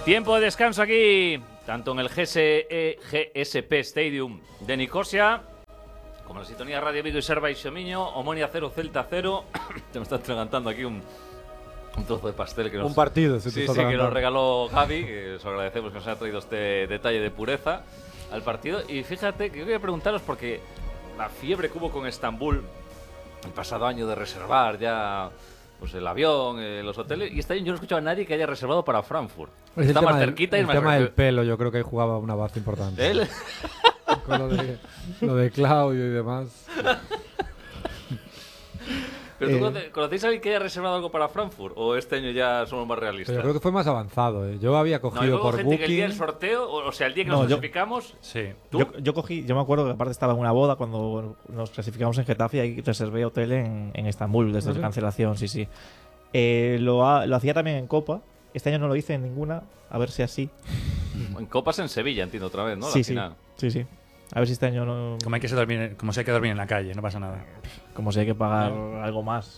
Tiempo de descanso aquí, tanto en el GSP Stadium de Nicosia, como en la sintonía Radio Vigo y Serva y Xomiño, Omonia 0, Celta 0. Te me está atragantando aquí un trozo de pastel que nos, un partido, que nos regaló Javi, que os agradecemos que nos haya traído este detalle de pureza al partido. Y fíjate que yo quería preguntaros, porque la fiebre que hubo con Estambul el pasado año de reservar ya pues el avión, los hoteles, y este año yo no he escuchado a nadie que haya reservado para Frankfurt. Está más cerquita. El tema del pelo, yo creo que ahí jugaba una base importante. ¿Él? Con lo de Claudio y demás. ¿Pero tú conocéis a alguien que haya reservado algo para Frankfurt? ¿O este año ya somos más realistas? Yo creo que fue más avanzado. Yo había cogido por gente Booking. Que el día del sorteo, o sea, el día que nos clasificamos. Sí. Yo cogí, yo me acuerdo que aparte estaba en una boda cuando nos clasificamos en Getafe y ahí reservé hotel en Estambul desde la cancelación, sí. Lo hacía también en Copa. Este año no lo hice en ninguna. A ver si así. En Copas en Sevilla, entiendo, otra vez, ¿no? Sí, la final. Sí. A ver si este año no. Como si hay que dormir en la calle, no pasa nada. Como si hay que pagar algo más.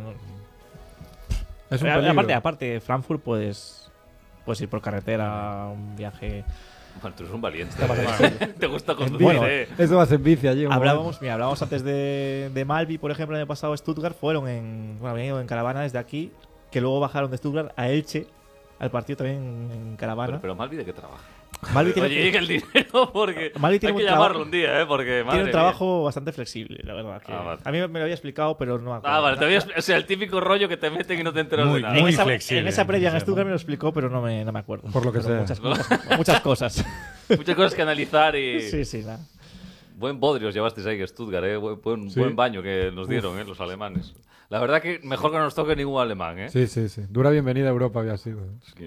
Es un peligro. Aparte, Frankfurt puedes ir por carretera, un viaje. Bueno, tú eres un valiente. Te gusta conducir, bueno, eso va a ser bici allí. Hablábamos antes de Malvi, por ejemplo, el año pasado Stuttgart. Habían ido en caravana desde aquí, que luego bajaron de Stuttgart a Elche, al partido también en caravana. Pero Malvi, ¿de qué trabaja? Malvi tiene llega el dinero, porque Malvi tiene hay que llamarlo un día, porque tiene un trabajo bastante flexible, la verdad. Vale. A mí me lo había explicado, pero no me acuerdo. Vale, o sea, el típico rollo que te meten y no te enteras de nada. Muy flexible. En esa previa en Stuttgart me lo explicó, pero no me acuerdo. Por lo que sea. Muchas cosas. Muchas cosas que analizar y… Sí, nada. Buen bodrio os llevasteis ahí, Stuttgart, buen baño que nos dieron, los alemanes. La verdad que mejor que no nos toque ningún alemán, Sí. Dura bienvenida a Europa había sido.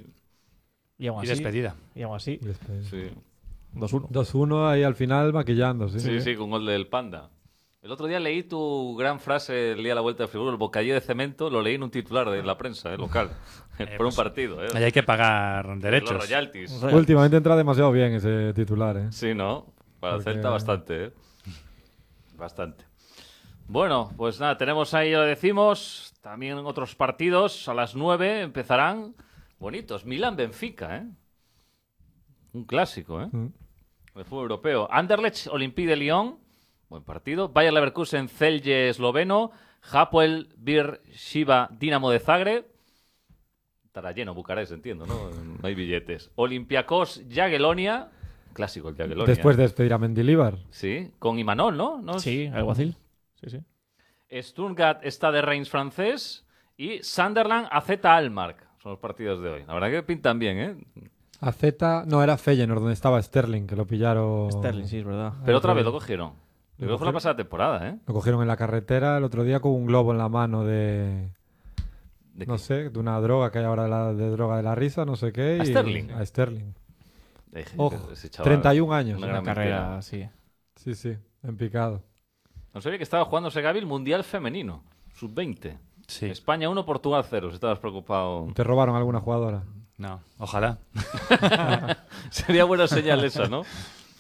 Y despedida. Y aún así. Sí. 2-1. 2-1 ahí al final maquillando, sí. Sí, con gol del Panda. El otro día leí tu gran frase el día de la Vuelta de Friburgo, el bocadillo de cemento, lo leí en un titular de la prensa local, por un partido. Ahí hay que pagar derechos. Los royalties. Últimamente entra demasiado bien ese titular, Sí, ¿no? Para el Celta bastante, Bastante. Bueno, pues nada, tenemos ahí, ya lo decimos, también otros partidos a las 9 empezarán bonitos. Milán-Benfica, Un clásico, El fútbol europeo. Anderlecht, Olympique de Lyon, buen partido. Bayer Leverkusen, Celje esloveno. Hapoel, Beersheva, Dinamo de Zagreb. Estará lleno Bucarest, entiendo, ¿no? No hay billetes. Olympiacos, Jagiellonia. Clásico el Jagiellonia. Después de despedir a Mendilibar. Sí, con Imanol, ¿no? Sí, alguacil. Sí. Stuttgart está de Reims francés y Sunderland AZ Alkmaar. Son los partidos de hoy. La verdad que pintan bien, AZ, no, era Feyenoord donde estaba Sterling, que lo pillaron. Sterling, sí, es verdad. Pero otra vez lo cogieron. Yo creo que fue la pasada temporada, Lo cogieron en la carretera el otro día con un globo en la mano de no sé, de una droga que hay ahora de droga de la risa, no sé qué. ¿A Sterling? A Sterling. Ojo, 31 años. Una carrera, sí. Sí, en picado. No sabía que estaba jugando Gavi el Mundial Femenino, sub-20. Sí. España 1, Portugal 0, si estabas preocupado. ¿Te robaron alguna jugadora? No, ojalá. Sería buena señal esa, ¿no?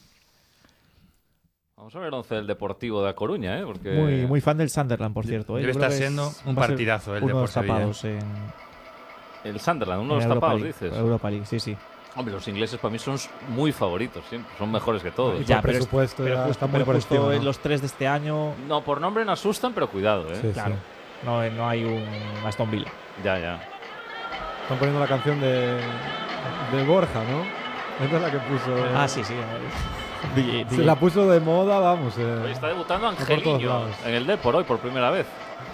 Vamos a ver el 11 del Deportivo de A Coruña, Porque… Muy fan del Sunderland, por cierto. Debe estar siendo un partidazo el Deportivo. Tapados El Sunderland, uno de los tapados, dices. Europa League, sí. Hombre, los ingleses para mí son muy favoritos siempre, son mejores que todos. Ya, pero presupuesto está muy por encima, ¿no? Los 3 de este año… No, por nombre no asustan, pero cuidado, Sí, claro. sí. No hay un Aston Villa. Ya. Están poniendo la canción de Borja, ¿no? Esta es la que puso… Sí. Se la puso de moda, vamos. Hoy está debutando todos Angeliño lados. en el Depor hoy por primera vez.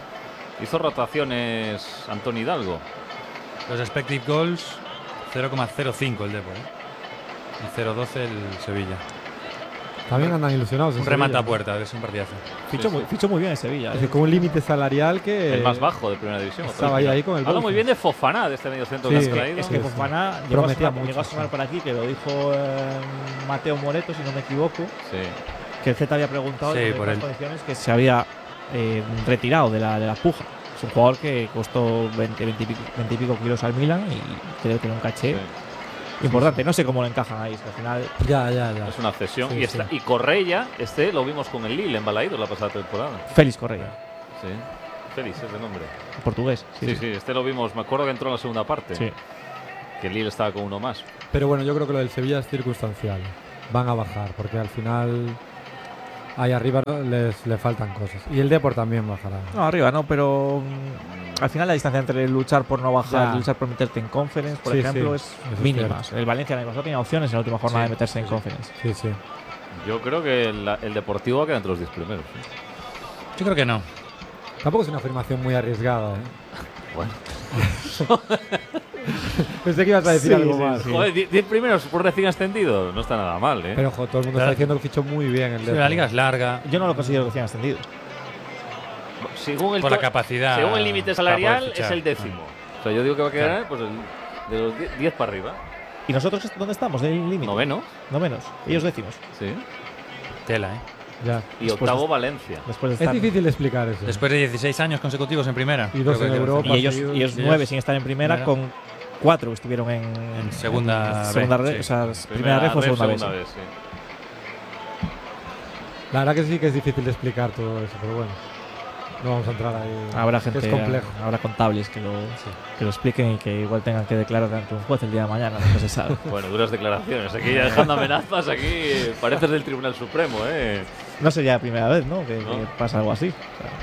Hizo rotaciones Antón Hidalgo. Los expected goals, 0,05 el Depor, y 0,12 el Sevilla. También andan ilusionados. Un remate a puerta, es un partidazo. Fichó muy bien en Sevilla. Es que con un límite salarial que… El más bajo de primera división. Estaba ahí con el Habla muy Bolsa. bien de Fofana, de este medio centro Sí, que has traído. Es que Sí, Fofana Prometía llegó a sonar por aquí, que lo dijo Mateo Moreto, si no me equivoco, Sí. que el Z había preguntado en por las él. condiciones que se había retirado de la puja. Es un jugador que costó 20 y pico kilos al Milan y creo que tiene un caché importante. No sé cómo lo encajan ahí, es que al final… Ya. Es una cesión. Sí, Y Correia, lo vimos con el Lille en Balaídos la pasada temporada. Félix Correa, Sí. Félix es de nombre. portugués. Sí, lo vimos. Me acuerdo que entró en la segunda parte. Sí. que el Lille estaba con uno más. Pero bueno, yo creo que lo del Sevilla es circunstancial. Van a bajar, porque al final ahí arriba le faltan cosas. Y el Depor también bajará. No, arriba no, pero al final la distancia entre luchar por no bajar y luchar por meterte en Conference, por ejemplo, es mínima. El Valencia el año pasado tenía opciones en la última jornada de meterse en Conference. Sí. Yo creo que el Deportivo va a quedar entre los 10 primeros. Yo creo que no. Tampoco es una afirmación muy arriesgada, ¿eh? Bueno. Pensé que ibas a decir algo más. Joder, 10 primeros por recién ascendido. No está nada mal, ¿eh? Pero todo el mundo está diciendo que fichó muy bien el Depor. La liga es larga. Yo no lo considero recién ascendido. Según por la capacidad. Según el límite salarial, fichar. es el 10º. O sea, yo digo que va a quedar pues, de los 10 para arriba. ¿Y nosotros dónde estamos? ¿Del límite? Noveno. Novenos. Ellos décimos. Sí. Tela, ¿eh? Ya. Y octavo Valencia. Después de Es estar difícil explicar eso. Después de 16 años consecutivos en primera. Y 2 Creo en que Europa. Y ellos 9 sin estar en primera, con 4 que estuvieron en segunda red, sí. O sea, primera red o segunda vez. Sí. La verdad que sí que es difícil de explicar todo eso, pero bueno. No vamos a entrar ahí. Habrá gente, es complejo. habrá contables que lo expliquen y que igual tengan que declarar ante un juez el día de mañana, no se sabe. Bueno, duras declaraciones. Aquí ya dejando amenazas, aquí pareces del Tribunal Supremo, ¿eh? No sería la primera vez, ¿no? Que pasa algo así. O sea,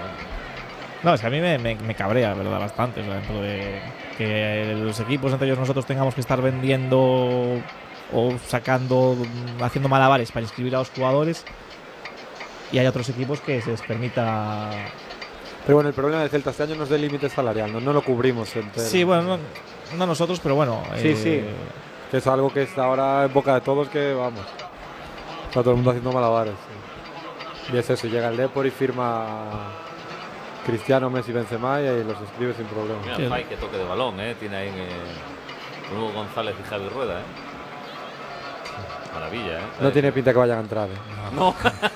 no, es que a mí me cabrea, ¿verdad? Bastante. O sea, dentro de que los equipos, entre ellos nosotros, tengamos que estar vendiendo o sacando, haciendo malabares para inscribir a los jugadores. Y hay otros equipos que se les permita. Pero bueno, el problema de Celta este año no es del límite salarial, no lo cubrimos entero. Sí, bueno, no nosotros, pero bueno. Sí. Que es algo que está ahora en boca de todos, que vamos. Está todo el mundo haciendo malabares. Sí. Y es eso, llega el Depor y firma Cristiano, Messi, Benzema y los escribe sin problema. Mira, Fay que toque de balón, ¿eh? Tiene ahí Hugo González y Javi Rueda, ¿eh? Maravilla, ¿eh? No tiene pinta que vayan a entrar, ¿eh? No.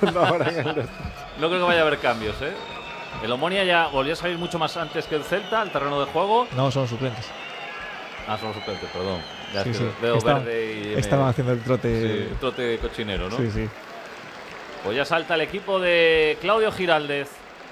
No creo que vaya a haber cambios, ¿eh? El Omonia ya volvió a salir mucho más antes que el Celta, al terreno de juego. No, son suplentes. Ah, son suplentes, perdón. Ya Sí, es que sí. veo verde y… Estaban haciendo el trote. Sí, trote cochinero, ¿no? Sí. Pues ya salta el equipo de Claudio Giraldez.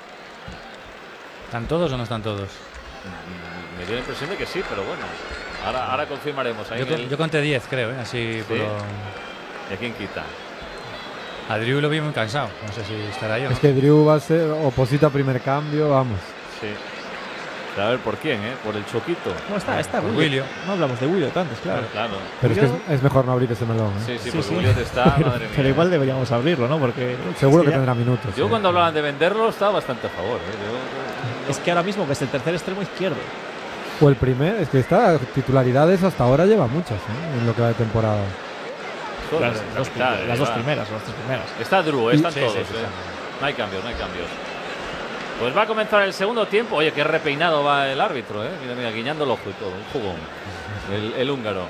¿Están todos o no están todos? Me dio la impresión de que sí, pero bueno. Ahora confirmaremos. Ahí Yo conté 10, creo, ¿eh? Así ¿Sí? puedo… ¿Y a quién quita? A Drew lo vi muy cansado. No sé si estará ahí o no. Es que Drew va a ser oposita a primer cambio, vamos. Sí. A ver por quién, ¿eh? Por el Choquito. No, está Por Willy. Willy. No hablamos de Willy antes, claro. Claro. Pero es que es mejor no abrir ese melón, ¿eh? Sí, porque Williot está, madre mía. Pero igual deberíamos abrirlo, ¿no? Porque Seguro es que ya- tendrá minutos. Yo ¿eh? cuando hablaban de venderlo estaba bastante a favor, ¿eh? Es que ahora mismo que es el tercer extremo izquierdo. O el primer, es que esta titularidades hasta ahora lleva muchas, ¿eh? En lo que va de temporada. Las dos primeras o las tres primeras. Está Drew, están Sí, todos. sí, sí, No hay cambios. Pues va a comenzar el segundo tiempo. Oye, qué repeinado va el árbitro, ¿eh? Mira, guiñando el ojo y todo. Un jugón. El húngaro.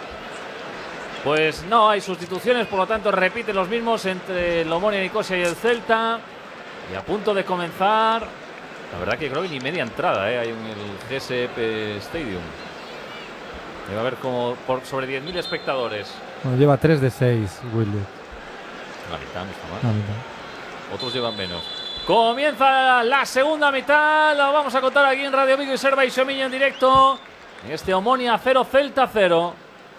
Pues no hay sustituciones, por lo tanto repiten los mismos entre el Omonia Nicosia y el Celta. Y a punto de comenzar. La verdad que creo que ni media entrada, ¿eh? Hay en el GSP Stadium. Debe haber como por sobre 10.000 espectadores. Bueno, lleva 3 de 6, Willy. La mitad no está mal. La mitad. Otros llevan menos. Comienza la segunda mitad. Lo vamos a contar aquí en Radio Vigo y Serva y Somiño en directo. En este Omonia 0, Celta 0.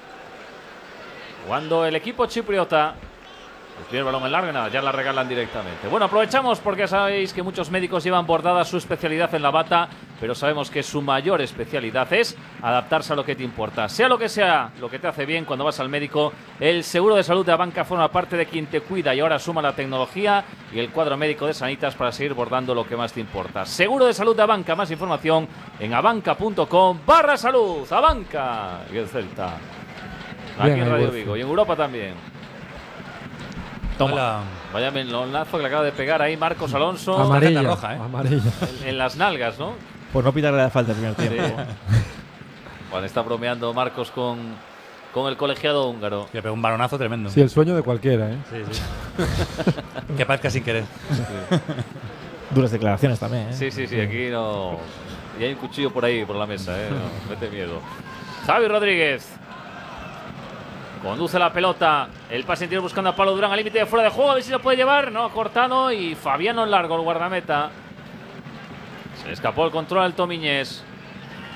Cuando el equipo chipriota. El primer balón en largo, nada, ya la regalan directamente. Bueno, aprovechamos porque sabéis que muchos médicos llevan bordada su especialidad en la bata, pero sabemos que su mayor especialidad es adaptarse a lo que te importa. Sea lo que te hace bien cuando vas al médico, el seguro de salud de Abanca forma parte de quien te cuida y ahora suma la tecnología y el cuadro médico de Sanitas para seguir bordando lo que más te importa. Seguro de salud de Abanca, más información en abanca.com/salud. Abanca y el Celta. Aquí Bien, en Radio Wolf. Vigo y en Europa también. Hola. Vaya melonazo que le acaba de pegar ahí Marcos Alonso. Amarilla. tarjeta roja, ¿eh? Amarilla. En las nalgas, ¿no? Pues no pitarle la falta el primer Sí. tiempo. Bueno, está bromeando Marcos con el colegiado húngaro. Le pegó un balonazo tremendo. Sí, el sueño de cualquiera, ¿eh? Sí. Que parezca sin querer. Duras declaraciones también, ¿eh? Sí, aquí no. Y hay un cuchillo por ahí, por la mesa, ¿eh? No, mete miedo. Javi Rodríguez. Conduce la pelota. El pase interior buscando a Pablo Durán al límite de fuera de juego. A ver si lo puede llevar. No, cortado. Y Fabiano en largo, el guardameta. Se le escapó el control al Tomiñés.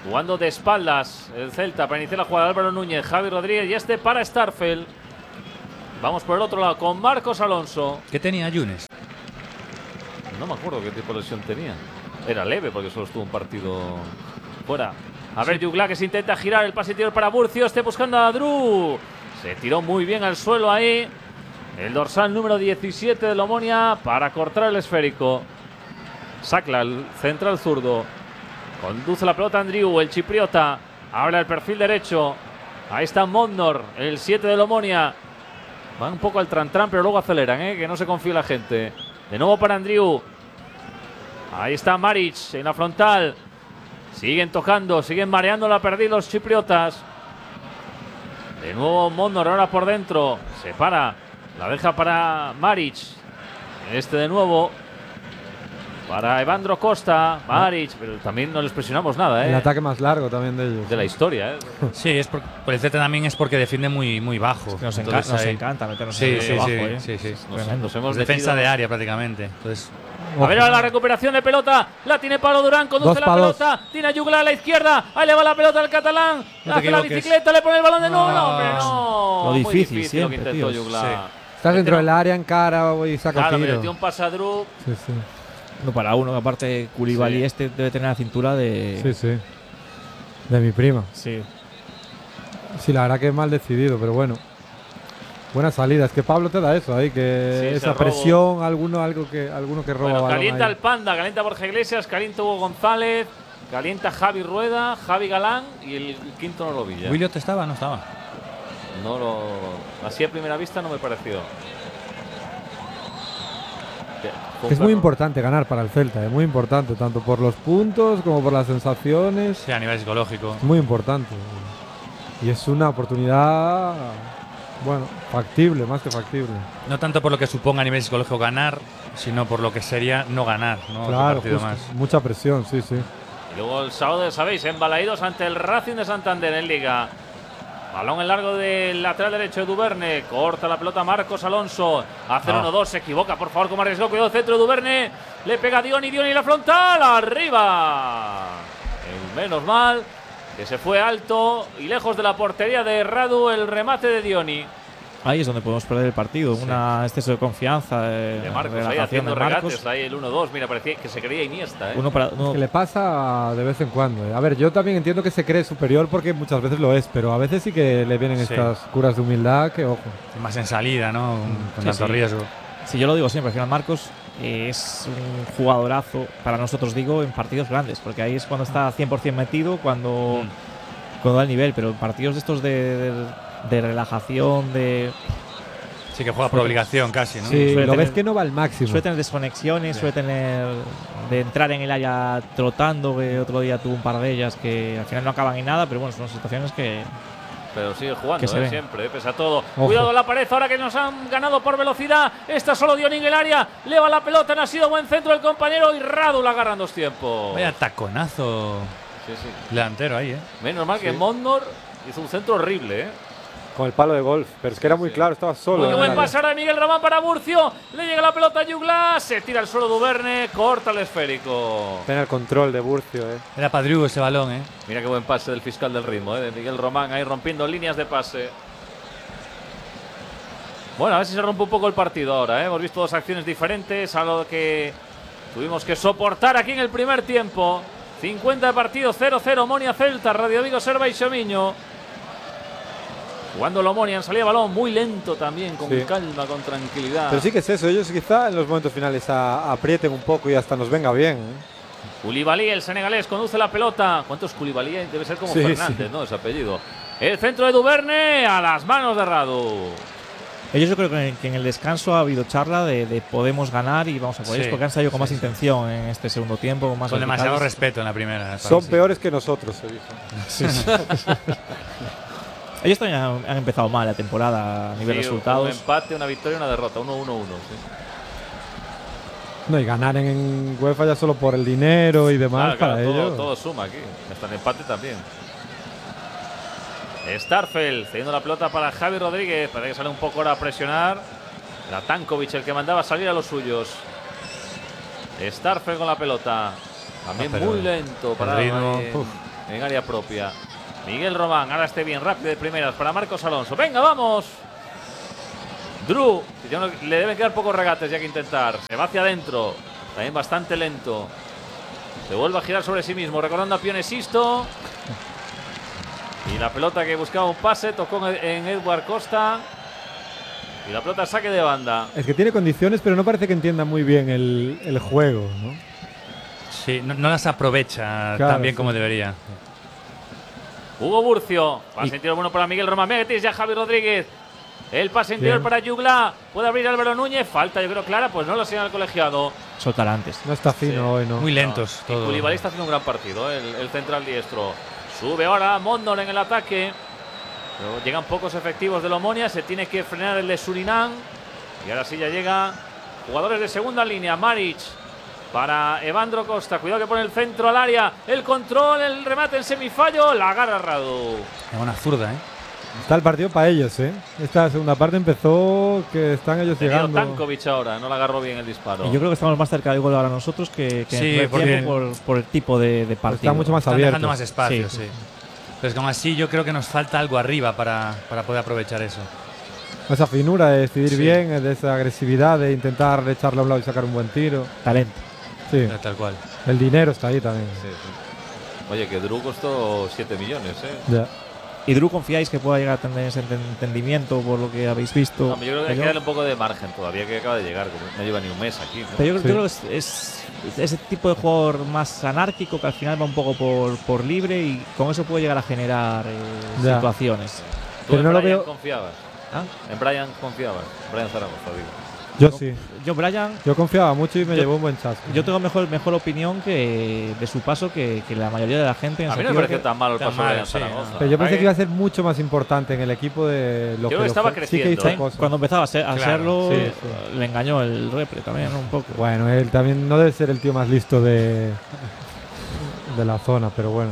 Jugando de espaldas el Celta para iniciar la jugada. Álvaro Núñez, Javi Rodríguez y este para Starfel. Vamos por el otro lado con Marcos Alonso. ¿Qué tenía Yunes? No me acuerdo qué tipo de lesión tenía. Era leve porque solo estuvo un partido fuera. A ver, Jugla que se intenta girar el pase interior para Burcio. Esté buscando a Dru. Se tiró muy bien al suelo ahí. El dorsal número 17 de Omonia para cortar el esférico. Sacla, el central zurdo. Conduce la pelota Andriu, el chipriota. Abre el perfil derecho. Ahí está Mondor, el 7 de Omonia. Van un poco al tran-tran, pero luego aceleran, que no se confíe la gente. De nuevo para Andriu. Ahí está Maric en la frontal. Siguen tocando, siguen mareando la perdiz los chipriotas. De nuevo Mondor ahora por dentro. Se para, la deja para Maric. Este de nuevo para Evandro Costa. Maric, pero también no les presionamos nada, El ataque más largo también de ellos. De la historia, Sí, es por el Celta también es porque defiende muy, muy bajo. Es que nos Entonces, ahí- encanta meternos Sí, sí, abajo, sí, sí. Nos hemos Defensa metido- de área prácticamente. Entonces, A ver ahora la recuperación de pelota. La tiene Pablo Durán, conduce Dos la pa' dos. pelota. Tiene a Jugla a la izquierda. Ahí le va la pelota al catalán. No te Hace la equivoques. bicicleta, le pone el balón de nuevo. No. No, hombre, no. Lo Muy difícil lo que siempre, intentó tío. Jugla. Sí. Estás dentro del área, encara y saca Claro, tiro. metió un pase a Dru. Sí, sí. No para uno, que aparte Koulibaly Sí. este debe tener la cintura de. Sí, sí. De mi prima. Sí. Sí, la verdad que es mal decidido, pero bueno. Buena salida. Es que Pablo te da eso ahí, que Sí, ese esa robo. presión, alguno que roba Bueno, balón calienta ahí. el Panda, calienta Borja Iglesias, calienta Hugo González, calienta Javi Rueda, Javi Galán y el quinto no lo vi ya. ¿Williot estaba? No estaba. No lo. Así a primera vista no me pareció. Es muy importante ganar para el Celta, muy importante, tanto por los puntos como por las sensaciones. Sí, a nivel psicológico. Es muy importante. Y es una oportunidad, bueno, factible, más que factible. No tanto por lo que suponga a nivel psicológico ganar, sino por lo que sería no ganar, ¿no? Otro Claro, partido justo. más. Mucha presión, sí, sí. Y luego el sábado, ya sabéis, embalaídos ante el Racing de Santander en Liga. Balón en largo del lateral derecho de Duverne. Corta la pelota Marcos Alonso. Hace el 1-2. Se equivoca, por favor, como arriesgó. Cuidado, centro de Duverne. Le pega a Dioni la frontal. Arriba. Menos mal que se fue alto y lejos de la portería de Radu el remate de Dioni. Ahí es donde podemos perder el partido. Un exceso de confianza. De Marcos ahí relajación haciendo de Marcos. regates. Ahí el 1-2. Mira, parecía que se creía Iniesta. Que le pasa de vez en cuando. A ver, yo también entiendo que se cree superior porque muchas veces lo es, pero a veces sí que le vienen Sí. estas curas de humildad que, ojo. Más en salida, ¿no? Con Sí, tanto sí. riesgo. Sí, yo lo digo siempre, al final Marcos es un jugadorazo para nosotros, digo, en partidos grandes, porque ahí es cuando está 100% metido, cuando da el nivel, pero en partidos de estos de relajación, Sí, que juega por obligación casi, ¿no? Sí, Suele lo ves tener- que no va al máximo. suele tener desconexiones, Sí. suele tener de entrar en el área trotando, que otro día tuvo un par de ellas que al final no acaban en nada, pero bueno, son situaciones que Pero sigue jugando, Que se ve. siempre, pese a todo. Ojo. Cuidado en la pared, ahora que nos han ganado por velocidad. Está solo Dioni en el área. Le va la pelota, no ha sido buen centro del compañero y Radu la agarra en dos tiempos. Vaya taconazo Sí, sí. delantero ahí, ¿eh? Menos mal que Mondor hizo un centro horrible, Con el palo de golf, pero es que era muy claro, estaba solo. Muy en buen el área. pase ahora de Miguel Ramán para Murcio. Le llega la pelota a Jugla. Se tira al suelo Duverne. Corta el esférico. Pena el control de Burcio, Era Padriu ese balón, ¿eh? Mira qué buen pase del fiscal del ritmo, de Miguel Román, ahí rompiendo líneas de pase. Bueno, a ver si se rompe un poco el partido ahora, Hemos visto dos acciones diferentes a lo que tuvimos que soportar aquí en el primer tiempo. 50 de partido, 0-0, Omonia Celta, Radio Vigo, Serva y Xomiño. Jugando el Omonia en salida de balón, muy lento también, con Sí. calma, con tranquilidad. Pero sí que es eso, ellos quizá en los momentos finales aprieten un poco y hasta nos venga bien. Koulibaly, el senegalés, conduce la pelota. ¿Cuántos Koulibaly hay? Debe ser como Sí, Fernández, sí. ¿no? Ese apellido. El centro de Duverne a las manos de Radu. ellos yo creo que en el descanso ha habido charla de podemos ganar y vamos a por ellos Sí, porque han salido con sí, más sí. intención en este segundo tiempo, con más Con demasiado verticales. respeto en la primera. Son Sí. peores que nosotros, se dice. Ellos también han empezado mal la temporada a nivel Sí, resultados. Un empate, una victoria y una derrota. 1-1-1. Sí. No, y ganar en UEFA ya solo por el dinero y demás Claro, para todo, ellos. todo suma aquí. Hasta el empate también. Starfel cediendo la pelota para Javi Rodríguez. Parece que sale un poco ahora a presionar. Era Tankovic el que mandaba salir a los suyos. Starfel con la pelota. También pero muy lento. Para ritmo, en área propia. Miguel Román, ahora esté bien rápido de primeras para Marcos Alonso. ¡Venga, vamos! Drew, que ya le deben quedar pocos regates ya que intentar. Se va hacia adentro, también bastante lento. Se vuelve a girar sobre sí mismo, recordando a Pione Sisto. Y la pelota que buscaba un pase, tocó en Edward Costa. Y la pelota saque de banda. Es que tiene condiciones, pero no parece que entienda muy bien el juego, ¿no? Sí, no las aprovecha Claro, tan bien sí. como debería. Hugo Burcio. Pase interior bueno para Miguel Román. Mira que tienes ya Javi Rodríguez. El pase interior para Jugla. Puede abrir Álvaro Núñez. Falta, yo creo, clara. Pues no lo señala el colegiado. Soltar antes. No está fino hoy, ¿no? Muy lentos Y todos. Koulibaly está haciendo un gran partido, el central diestro. Sube ahora Mondor en el ataque. Pero llegan pocos efectivos del Omonia. Se tiene que frenar el de Surinam. Y ahora sí ya llega jugadores de segunda línea. Maric para Evandro Costa. Cuidado que pone el centro al área. El control, el remate en semifallo. La agarra Radu. Es una zurda, ¿eh? Está el partido para ellos, ¿eh? Esta segunda parte empezó que están ellos Tenido llegando. Tankovic ahora. No la agarró bien el disparo. Y yo creo que estamos más cerca del gol ahora nosotros que Sí, en el primer porque tiempo por el tipo de partido. Está mucho más Están abierto. dejando más espacio, Sí. sí. Pero es que aún así yo creo que nos falta algo arriba para poder aprovechar eso. Esa finura de decidir Sí. bien, de esa agresividad, de intentar echarle a un lado y sacar un buen tiro. Talento. Sí, Tal cual. el dinero está ahí también. Sí, sí. Oye, que Drew costó 7 millones, ¿eh? Ya. ¿Y Drew confiáis que pueda llegar a tener ese entendimiento por lo que habéis visto? No, yo creo que hay que darle un poco de margen todavía, que acaba de llegar. Que no lleva ni un mes aquí, ¿no? Pero yo Sí. creo que es ese tipo de jugador más anárquico que al final va un poco por libre y con eso puede llegar a generar Ya. situaciones. ¿Tú pero en no lo Brian veo- confiabas? ¿Ah? En Brian confiabas. Brian Zaragoza, digo. Yo sí. Yo, Brian, Yo confiaba mucho y me Yo- llevó un buen chasco. yo tengo mejor opinión que de su paso que la mayoría de la gente. En A el mí no me sentido pareció que- tan malo el tan paso de malo, Brian sí, Zaragoza. no. Pero yo pensé Ahí- que iba a ser mucho más importante en el equipo de lo Yo que estaba Sí que creciendo, hizo ¿eh? cosas. Cuando empezaba a Claro, serlo, sí, sí. le engañó el repre también, ¿no? Un poco. Bueno, él también no debe ser el tío más listo de la zona, pero bueno.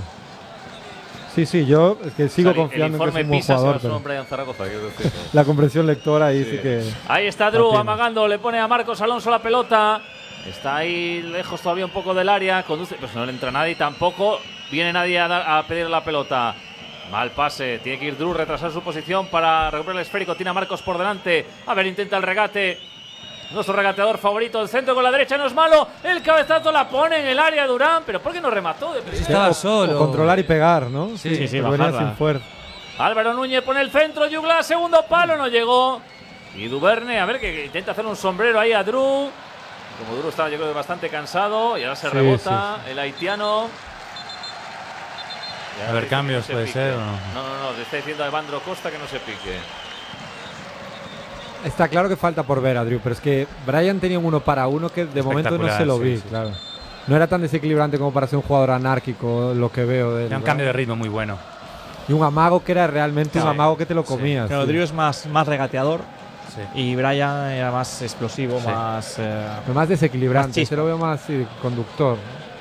Sí, yo es que sigo O sea, confiando en que es el un buen informe PISA se jugador, basó en pero Brian Zaragoza, quiero decir. la comprensión lectora ahí sí, que… Ahí está Drew Atiende. amagando, le pone a Marcos Alonso la pelota. Está ahí lejos todavía un poco del área. Conduce, pues no le entra nadie tampoco. Viene nadie a pedir la pelota. Mal pase. Tiene que ir Drew, retrasar su posición para recuperar el esférico. Tiene a Marcos por delante. A ver, intenta el regate. Nuestro regateador favorito, el centro con la derecha no es malo. El cabezazo la pone en el área Durán. Pero ¿por qué no remató de primera? Estaba o solo. controlar y pegar, ¿no? Sí, sí, pero venía bajarla. sin fuerza. Álvaro Núñez pone el centro. Jugla, segundo palo, no llegó. Y Duverne, a ver, que intenta hacer un sombrero ahí a Drew. Como Drew estaba, yo creo que bastante cansado. Y ahora se Sí, rebota el haitiano. Y ahora A ver, dice que cambios no se puede pique. ser, ¿o no? No, le está diciendo a Evandro Costa que no se pique. Está claro que falta por ver a Drew, pero es que Brian tenía un 1 para 1 que de momento no se lo vi, sí, sí. claro. No era tan desequilibrante como para ser un jugador anárquico, lo que veo de él. Era un ¿no? cambio de ritmo muy bueno. Y un amago que era realmente un Sí. amago que te lo Sí. comías. Pero sí. Drew es más regateador Sí. y Brian era más explosivo, Sí. más. Pero más desequilibrante, Más chispa. se lo veo más sí, conductor.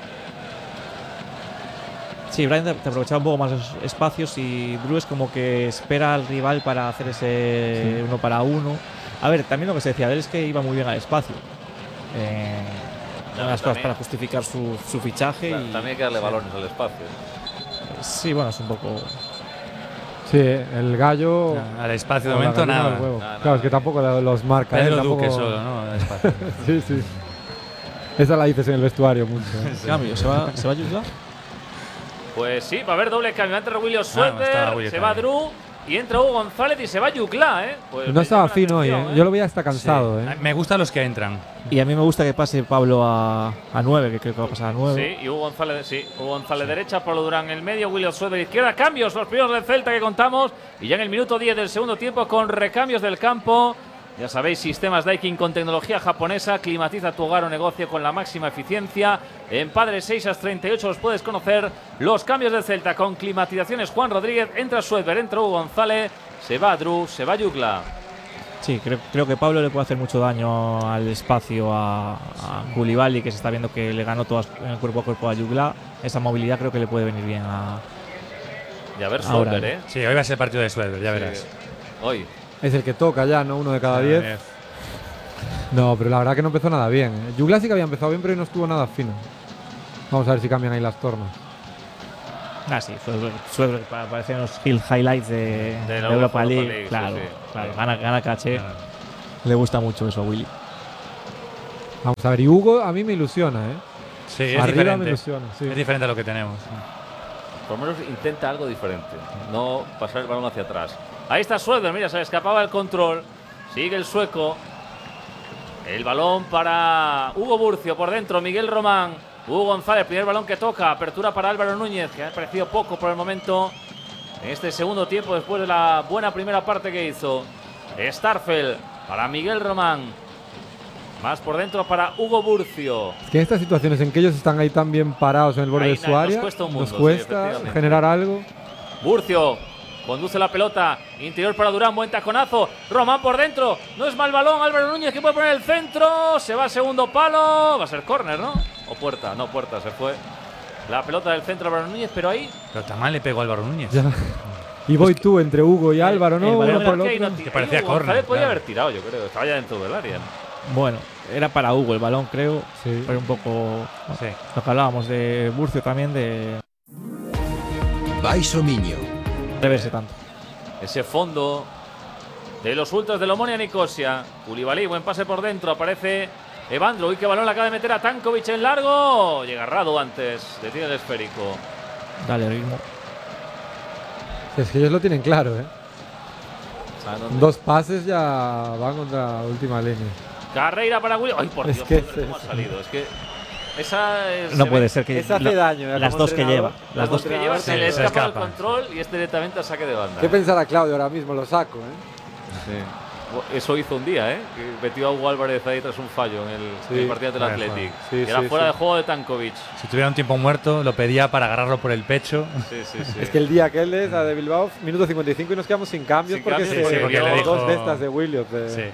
Sí, Brian te aprovechaba un poco más los espacios y Drew es como que espera al rival para hacer ese 1 para 1. A ver, también lo que se decía de él es que iba muy bien al espacio. Una de las cosas también. para justificar su fichaje. Claro, y, también hay que darle balones al espacio. Sí, bueno, es un poco. Sí, el gallo. Al espacio de o la momento gallina nada. del huevo. Nada, Claro, es que nada. tampoco los marca. Pedro tampoco- Duque solo, ¿no? Al espacio. Sí, sí. Esa la dices en el vestuario mucho. Cambio, ¿se va Jugla? Pues sí, va a haber doble cambio. Entra William estaba Suéter, William se va también. Drew y entra Hugo González y se va Jugla, ¿eh? Pues No me estaba llama la fino hoy, atención, Yo lo veía hasta cansado, Sí. Me gustan los que entran. Y a mí me gusta que pase Pablo a 9, que creo que va a pasar a 9. Sí, y Hugo González, Hugo González derecha, Pablo Durán en el medio, William Suéter izquierda. Cambios, los primeros del Celta que contamos. Y ya en el minuto 10 del segundo tiempo con recambios del campo. Ya sabéis, sistemas Daikin con tecnología japonesa. Climatiza tu hogar o negocio con la máxima eficiencia. En Padre 6 a 38 los puedes conocer. Los cambios del Celta con climatizaciones Juan Rodríguez. Entra Suéter, entra Hugo González. Se va Drew, se va Jugla. Sí, creo que Pablo le puede hacer mucho daño al espacio a Koulibaly, que se está viendo que le ganó todas en el cuerpo a cuerpo a Jugla. Esa movilidad creo que le puede venir bien a. Y a ver Ahora, Suéter, ¿eh? Sí, hoy va a ser el partido de Suéter, ya verás. Sí. Hoy. Es el que toca ya, ¿no? 1 de cada 10. No, pero la verdad que no empezó nada bien. Jugla sí que había empezado bien, pero hoy no estuvo nada fino. Vamos a ver si cambian ahí las tornas. Sí, Sueber aparecen los highlights de la Europa League. sí, Claro, sí. claro, gana caché. Le gusta mucho eso a Willy. Vamos a ver, y Hugo a mí me ilusiona, ¿eh? Sí, es Arriba diferente. me ilusiona, sí. Es diferente a lo que tenemos. Por lo menos intenta algo diferente, no pasar el balón hacia atrás. Ahí está Sueder, mira, se le escapaba el control. Sigue el sueco. El balón para Hugo Burcio por dentro, Miguel Román. Hugo González, primer balón que toca. Apertura para Álvaro Núñez, que ha aparecido poco por el momento en este segundo tiempo después de la buena primera parte que hizo. Starfel para Miguel Román. Más por dentro para Hugo Burcio. Es que en estas situaciones en que ellos están ahí tan bien parados en el borde Ahí de su área, nos cuesta un mundo, nos sí, cuesta efectivamente. generar algo. Burcio conduce la pelota, interior para Durán, buen taconazo. Román por dentro, no es mal balón. Álvaro Núñez que puede poner el centro, se va al segundo palo. Va a ser córner, ¿no? O puerta, no puerta, se fue la pelota del centro Álvaro Núñez, pero ahí. Pero tan mal le pegó a Álvaro Núñez. Ya. Y voy tú entre Hugo y Álvaro, ¿no? el balón Uno por el Aquí otro. no tira. Que parecía Hugo córner, González podía claro. haber tirado, yo creo. Estaba ya dentro del área. Bueno, era para Hugo el balón, creo. Sí. Pero un poco. Sí. Lo que hablábamos de Burcio también, de Baiso Miño. reverse tanto. Ese fondo de los ultras del Omonia Nicosia. Koulibaly, buen pase por dentro. Aparece Evandro. Uy, qué balón le acaba de meter a Tankovic en largo. Llega Radu antes. Detiene el esférico. Dale ritmo. Es que ellos lo tienen claro, ¿eh? ¿A dónde? Dos pases ya van contra la última línea. Carreira para William. Ay, por Es Dios, que joder, cómo es- ha salido. Es que esa es, No se puede ve- ser que. Esa hace daño, Las dos que lleva. Las dos que lleva se le se escapa el escapa. control y este directamente a saque de banda. ¿Qué pensará Claudio ahora mismo? Lo saco, ¿eh? Sí. Eso hizo un día, ¿eh? Que metió a Hugo Álvarez ahí tras un fallo en Sí. el partido del Vaya Athletic. Sí, Y era sí, fuera sí. de juego de Tankovic. Si tuviera un tiempo muerto, lo pedía para agarrarlo por el pecho. Sí, sí, sí. Es que el día aquel es la de Bilbao, minuto 55 y nos quedamos sin cambios Sin porque cambios, se sí, porque le dos dijo- de estas de Williams. Sí.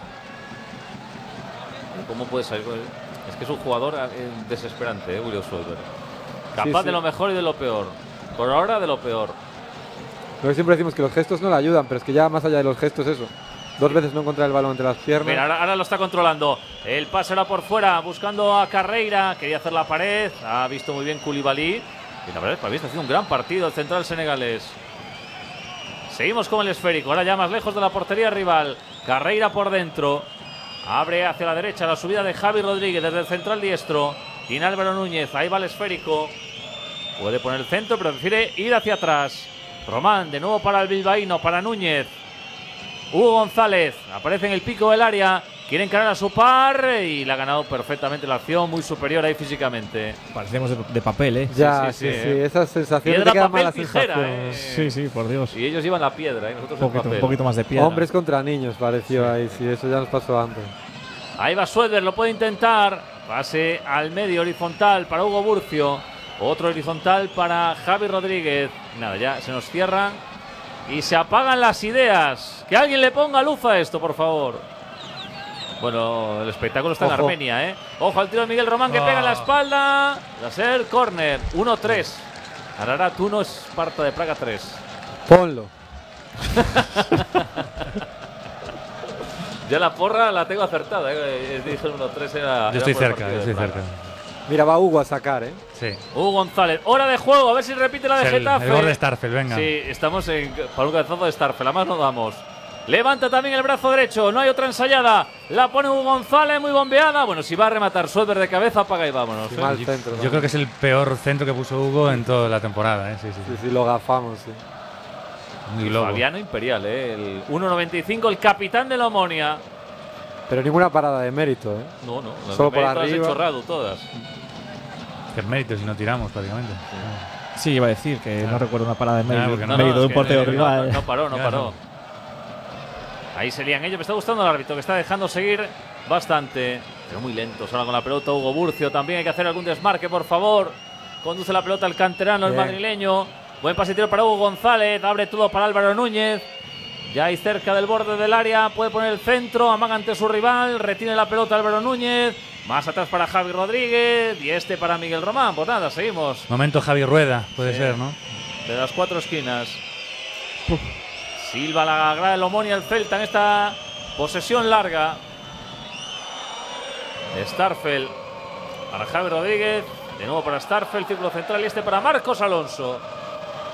¿Cómo puede salir? Es que es un jugador desesperante, William Sueder. Capaz sí. de lo mejor y de lo peor. Por ahora, de lo peor. Lo que siempre decimos que los gestos no le ayudan, pero es que ya más allá de los gestos eso. Dos veces no encontrar el balón entre las piernas. Mira, ahora lo está controlando. El pase era por fuera, buscando a Carreira. Quería hacer la pared. Ha visto muy bien Koulibaly. Y la verdad es que para mí está haciendo un gran partido el central senegalés. Seguimos con el esférico. Ahora ya más lejos de la portería rival. Carreira por dentro. Abre hacia la derecha la subida de Javi Rodríguez desde el central diestro. Tiene Álvaro Núñez. Ahí va el esférico. Puede poner el centro, pero prefiere ir hacia atrás. Román, de nuevo para el bilbaíno, para Núñez. Hugo González aparece en el pico del área. Quiere encarar a su par y le ha ganado perfectamente la acción. Muy superior ahí físicamente. Parecemos de papel, ¿eh? Ya, sí, sí, sí, sí, ¿eh? esas sensaciones Piedra, te quedan papel, malas tijera, sensaciones. Sí, sí, por Dios. Y ellos llevan la piedra y nosotros el papel. Un poquito más de piedra. Hombres contra niños pareció ahí, sí, eso ya nos pasó antes. Ahí va Sueder, lo puede intentar. Pase al medio horizontal para Hugo Burcio. Otro horizontal para Javi Rodríguez. Nada, ya se nos cierran y se apagan las ideas. Que alguien le ponga luz a esto, por favor. Bueno, el espectáculo está en Ojo. Armenia, ¿eh? Ojo al tiro de Miguel Román que pega en la espalda. Va a ser córner. 1-3. Ararat 1, Esparta de Praga 3. Ponlo. Ya la porra la tengo acertada, ¿eh? Dije el 1-3 era. Yo estoy por el cerca, partido yo de estoy Praga. cerca. Mira, va Hugo a sacar, ¿eh? Sí. Hugo González, hora de juego, a ver si repite la de El Getafe. gol de Starfel, venga. Sí, estamos para un cabezazo de Starfel, además no damos. Levanta también el brazo derecho, no hay otra ensayada. La pone Hugo González, muy bombeada. Bueno, si va a rematar Sueder de cabeza, apaga y vámonos. Sí, mal centro. Yo creo que es el peor centro que puso Hugo en toda la temporada. Sí, sí, Sí, sí, lo gafamos, sí. Muy globo. Fabiano Imperial, el 1.95, el capitán de la Omonia. Pero ninguna parada de mérito, ¿eh? No, las Solo por de mérito las he arriba. chorrado todas. Que es mérito si no tiramos prácticamente. Sí, iba a decir que no recuerdo una parada de mérito, porque no, mérito de es un que portero no, rival. No paró, no Ya, paró. no. Ahí serían ellos. Me está gustando el árbitro que está dejando seguir bastante. Pero muy lentos ahora con la pelota. Hugo Burcio también hay que hacer algún desmarque, por favor. Conduce la pelota el canterano, el Bien. madrileño. Buen pase tiro para Hugo González. Abre todo para Álvaro Núñez. Ya ahí cerca del borde del área. Puede poner el centro. Amaga ante su rival. Retiene la pelota Álvaro Núñez. Más atrás para Javi Rodríguez. Y este para Miguel Román. Pues nada, seguimos. Momento Javi Rueda, puede Sí. ser, ¿no? De las cuatro esquinas. Silva la grada del Omonia el Celta en esta posesión larga. Starfel para Javi Rodríguez. De nuevo para Starfel, círculo central y este para Marcos Alonso.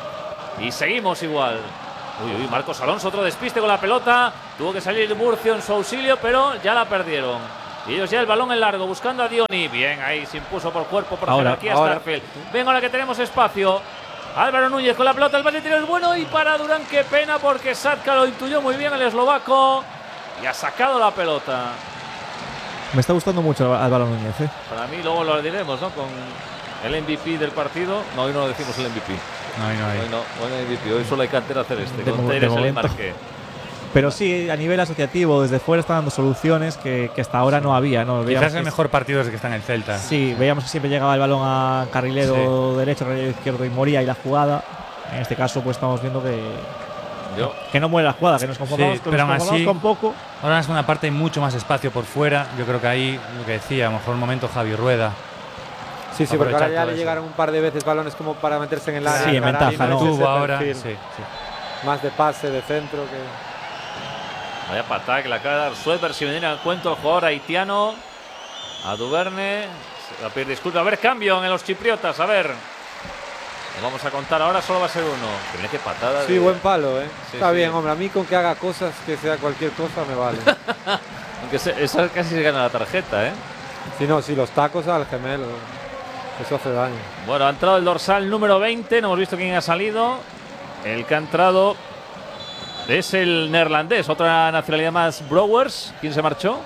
Y seguimos igual. Uy, Marcos Alonso, otro despiste con la pelota. Tuvo que salir Murcio en su auxilio, pero ya la perdieron. Y ellos ya el balón en largo, buscando a Dioni. Bien, ahí se impuso por cuerpo, por jerarquía Starfield. Venga, ahora que tenemos espacio. Álvaro Núñez con la pelota, el pase interior es bueno. Y para Durán, qué pena, porque Satka lo intuyó muy bien el eslovaco. Y ha sacado la pelota. Me está gustando mucho Álvaro Núñez, ¿eh? Para mí, luego lo diremos, ¿no? Con el MVP del partido. No, hoy no lo decimos el MVP. No, hoy no. Hoy no hay MVP. Hoy solo hay cantera Celeste. Con de Teres el momento. Marqué. Pero sí, a nivel asociativo, desde fuera está dando soluciones que hasta ahora no había, ¿no? Quizás el mejor partido desde que está en el Celta. Sí, veíamos que siempre llegaba el balón a carrilero derecho, carrilero izquierdo y moría y la jugada. En este caso, pues estamos viendo que no muere la jugada, que nos conformamos, pero aún así, con poco. Ahora en la segunda parte hay mucho más espacio por fuera. Yo creo que ahí, lo que decía, a lo mejor momento Javi Rueda. Sí, porque ahora ya todo le eso. llegaron un par de veces balones como para meterse en el área. Sí, en ventaja, ¿no? Tuvo ahora. Más de pase, de centro que… Vaya patada que le acaba de dar Sueber. Si me viene al cuento el jugador haitiano. A Duverne. Se va a pedir disculpas. A ver, cambio en los chipriotas. A ver. Lo vamos a contar ahora, solo va a ser uno. Que viene que patada. Sí, buen palo, ¿eh? Sí, Está sí. bien, hombre. A mí con que haga cosas, que sea cualquier cosa, me vale. Aunque esa casi se gana la tarjeta, ¿eh? Si no, si los tacos al gemelo. Eso hace daño. Bueno, ha entrado el dorsal número 20. No hemos visto quién ha salido. El que ha entrado es el neerlandés. Otra nacionalidad más, Brouwers. ¿Quién se marchó?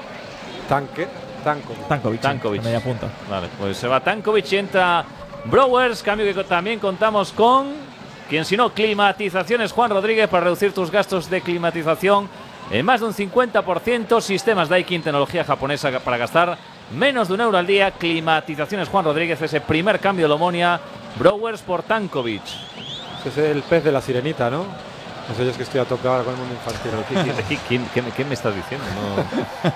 Tankovic. Tankovic. Media punta. Vale, pues se va Tankovic y entra Brouwers. Cambio que también contamos con quien si no, climatizaciones Juan Rodríguez, para reducir tus gastos de climatización en más de un 50%. Sistemas Daikin, tecnología japonesa para gastar menos de €1 al día. Climatizaciones Juan Rodríguez, ese primer cambio de Omonia. Brouwers por Tankovic. Ese es el pez de la sirenita, ¿no? No sé, yo es que estoy a tope ahora con el mundo infantil. ¿Qué me estás diciendo? No.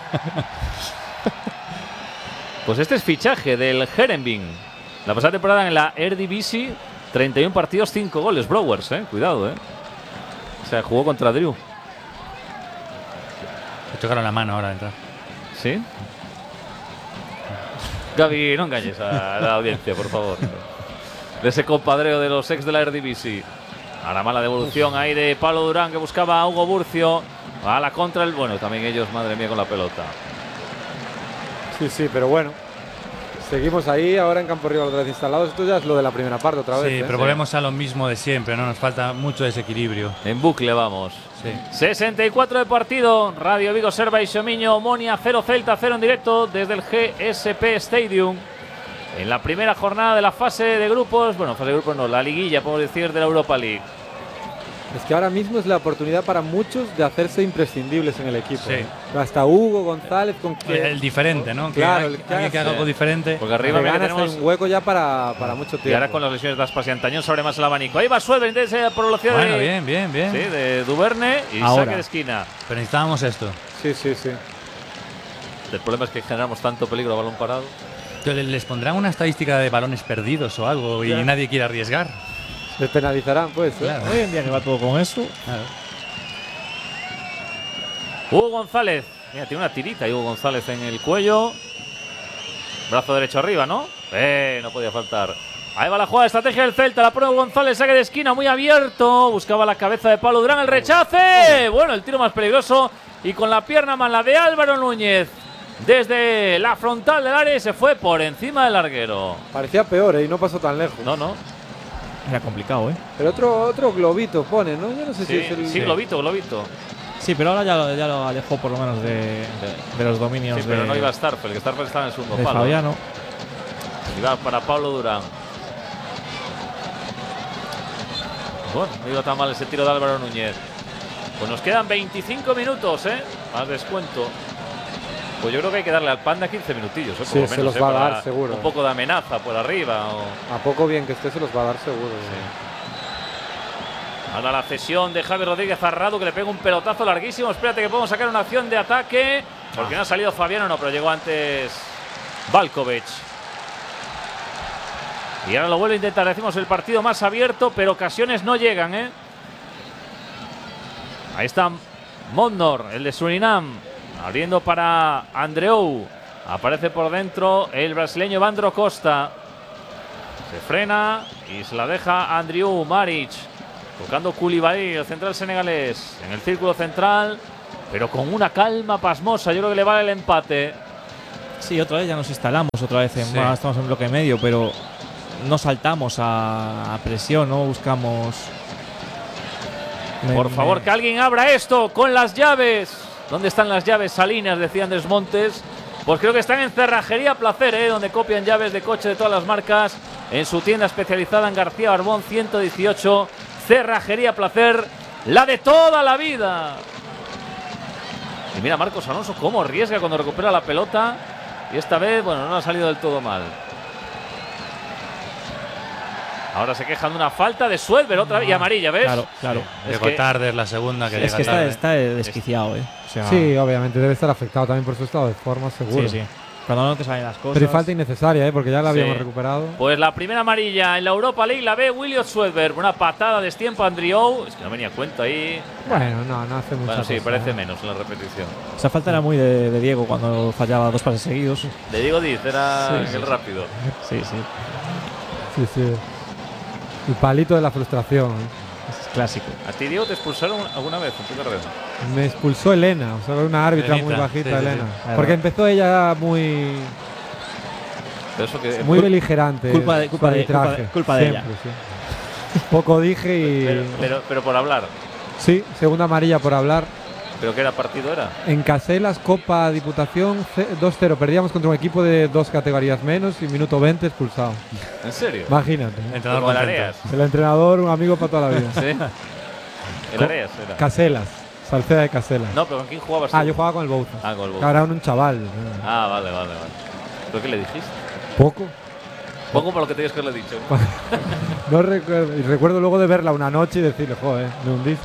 Pues este es fichaje del Herenveen. La pasada temporada en la Eredivisie, 31 partidos, 5 goles. Brouwers, cuidado, O sea, jugó contra Drew. Le tocaron la mano ahora de entrar. ¿Sí? Gaby, no engañes a la audiencia, por favor. De ese compadreo de los ex de la Eredivisie. A la mala devolución ahí de Pablo Durán, que buscaba a Hugo Burcio. A la contra el… Bueno, también ellos, madre mía, con la pelota. Sí, pero bueno. Seguimos ahí, ahora en campo rival otra vez instalados. Esto ya es lo de la primera parte otra vez. Sí, pero volvemos a lo mismo de siempre, ¿no? Nos falta mucho desequilibrio. En bucle vamos. Sí. 64 de partido. Radio Vigo, Serva y Xomiño. Omonia 0, Celta 0 en directo desde el GSP Stadium. En la primera jornada de la fase de grupos. Bueno, fase de grupos no, la liguilla, podemos decir, de la Europa League. Es que ahora mismo es la oportunidad para muchos de hacerse imprescindibles en el equipo. Sí. Hasta Hugo González con que El diferente, ¿no? Claro, alguien que haga algo diferente. Porque arriba mira, tenemos un hueco ya para mucho tiempo. Y ahora con las lesiones de Aspas y Antañón se abre más el abanico. Ahí va Sueber, intenta por velocidad Bueno, de… bien. Sí, de Duverne y Ahora. saque de esquina. Pero necesitábamos esto. Sí. El problema es que generamos tanto peligro a balón parado. ¿Les pondrán una estadística de balones perdidos o algo y nadie quiere arriesgar? Les penalizarán, pues. Claro. Hoy en día que va todo con eso. Claro. Hugo González. Mira, tiene una tirita Hugo González en el cuello. Brazo derecho arriba, ¿no? No podía faltar. Ahí va la jugada, estrategia del Celta. La pone Hugo González, saque de esquina muy abierto. Buscaba la cabeza de Pablo Durán, el rechace. Bueno, el tiro más peligroso. Y con la pierna más la de Álvaro Núñez. Desde la frontal del área se fue por encima del larguero. Parecía peor, y no pasó tan lejos. No. Era complicado, Pero otro globito pone, ¿no? Yo no sé si es el… Sí, globito. Sí, pero ahora ya lo alejó por lo menos de los dominios Sí, pero de, no iba Starfel, que Starfel estaba en el segundo de palo. Fabiano. Iba para Pablo Durán. Bueno, no iba tan mal ese tiro de Álvaro Núñez. Pues nos quedan 25 minutos, más descuento. Pues yo creo que hay que darle al Panda 15 minutillos, por Sí, lo menos, se los va a para dar, seguro. Un poco de amenaza por arriba. A poco bien que esté, se los va a dar seguro. Ahora la cesión de Javi Rodríguez a Radu, que le pega un pelotazo larguísimo. Espérate que podemos sacar una acción de ataque. Porque no ha salido Fabiano, no, pero llegó antes Valkovic. Y ahora lo vuelve a intentar. Decimos el partido más abierto, pero ocasiones no llegan, Ahí está Mondor, el de Surinam, abriendo para Andreu. Aparece por dentro el brasileño Evandro Costa. Se frena y se la deja Andriu Maric. Tocando Koulibaly, el central senegalés, en el círculo central, pero con una calma pasmosa. Yo creo que le vale el empate. Sí, otra vez ya nos instalamos, otra vez Sí. estamos en bloque medio, pero no saltamos a presión, no buscamos. Por favor, que alguien abra esto con las llaves. ¿Dónde están las llaves Salinas? Decía Andrés Montes. Pues creo que están en Cerrajería Placer, donde copian llaves de coche de todas las marcas en su tienda especializada en García Barbón 118. Cerrajería Placer, la de toda la vida. Y mira Marcos Alonso cómo arriesga cuando recupera la pelota. Y esta vez, bueno, no ha salido del todo mal. Ahora se quejan de una falta de Suedber otra vez y amarilla, ¿ves? Claro, claro. Es Llegó que- tarde, es la segunda que Es llega que tarde. está desquiciado, O sea, Sí, obviamente debe estar afectado también por su estado de forma, seguro. sí, sí. Cuando no te salen las cosas. Pero y falta innecesaria, porque ya la Sí. habíamos recuperado. Pues la primera amarilla en la Europa League la ve Williot Suedberg. Una patada de destiempo a Andriou. Es que no venía a cuento ahí. Bueno, no hace mucho. Bueno, sí, parece menos en la repetición. Esa falta era muy de Diego cuando fallaba 2 pases seguidos. De Diego Diz, era Sí, el rápido. Sí, sí. Sí, sí. El palito de la frustración. Es clásico. ¿A ti, Diego, te expulsaron alguna vez en tu carrera? Me expulsó Elena, o sea, una árbitra muy Elenita, bajita, sí, sí, Elena. sí. Porque empezó ella muy Pero eso que, beligerante. Culpa de- su culpa de- arbitraje. culpa de Siempre, sí. Poco dije y. pero por hablar. Sí, segunda amarilla por hablar. ¿Pero qué era partido era? En Caselas, Copa Diputación, 2-0. Perdíamos contra un equipo de 2 categorías menos y minuto 20 expulsado. ¿En serio? Imagínate. Entrenador Como el contento. Areas. El entrenador, un amigo para toda la vida. ¿Sí? El Areas era. Caselas, Salceda de Caselas. No, pero ¿con quién jugabas tú? Yo jugaba con el Bouza. Ah, con el Boca. Ahora un chaval. Ah, vale. ¿Pero qué le dijiste? Poco. Poco por lo que tenías que haberle dicho. No recuerdo. Y recuerdo luego de verla una noche y decirle, joder, me hundiste.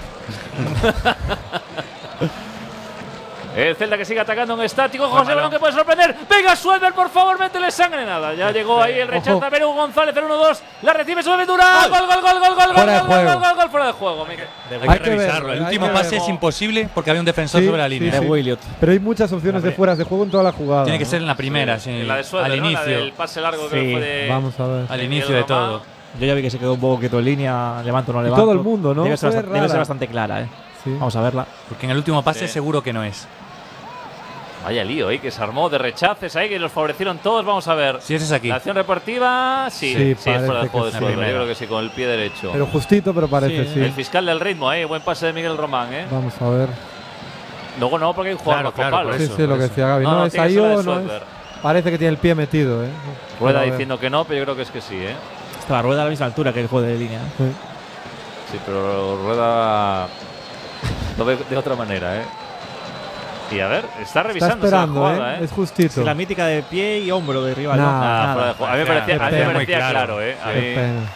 El Celta que sigue atacando en estático. José Tómalo. Balón que puede sorprender. Venga, Suedberg, por favor, métele sangre. Nada. Ya llegó ahí el rechazo Ojo. a Perú González. El 1-2. La recibe Suedberg Dura. Gol. Fuera de juego. Gol. Fuera de juego. Miguel. Hay Hay que que revisarlo. verlo, El hay último que pase verlo. es imposible porque había un defensor Sí, sobre la sí, línea. De Williot. Pero hay muchas opciones de fueras de juego en toda la jugada. Tiene que ¿no? ser en la primera, sí, En la de Suedberg, al ¿no? La inicio. del pase largo Sí. que fue de. Vamos a ver. Al de inicio Miguel de todo. Román. Yo ya vi que se quedó un poco quieto en línea, levanto o no Y levanto. todo el mundo, ¿no? Debe ser, Fue debe ser rara. bastante clara, Sí. Vamos a verla. Porque en el último pase Sí. seguro que no es. Vaya lío, que se armó de rechaces ahí, que los favorecieron todos. Vamos a ver. Si ese es aquí. La acción deportiva, sí, Sí, es fuera parece de juego que de sí. Suedberg. Yo creo que sí, con el pie derecho. Pero justito, pero parece, Sí, sí. El fiscal del ritmo, buen pase de Miguel Román. Vamos a ver. Luego no, porque hay un jugador Claro, bajo claro, palo. por Sí, eso, sí, lo por que eso. decía Gaby. No, No, es tiene que ahí ser la de o no es. Suedberg. Parece que tiene el pie metido, Rueda Pero a ver. diciendo que no, pero yo creo que es que sí, Está la rueda a la misma altura que el juego de línea. Sí. Sí, pero Rueda lo ve de otra manera, Y a ver, está Está revisando esperando, esa jugada, Es justito. Sí, la mítica de pie y hombro de rival. Nah, ¿no? Ah, fuera de juego. A mí me parecía, Qué a mí me pena. parecía Muy claro, claro. A Qué mí- pena.